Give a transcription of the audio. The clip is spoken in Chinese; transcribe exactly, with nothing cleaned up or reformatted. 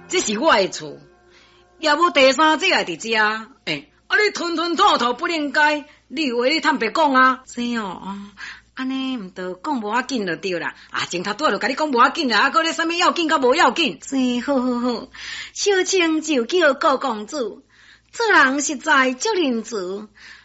这是我的厝，也无第三者来伫遮。诶、欸，啊你吞吞吐吐不应该，你以为你坦白讲啊？是哦，安尼毋得讲无要紧就对啦。啊，前头拄就甲你讲无要紧啦，啊，搁咧啥物要紧甲无要紧？是，好好好，小青就叫顾公主，做人实在足仁慈，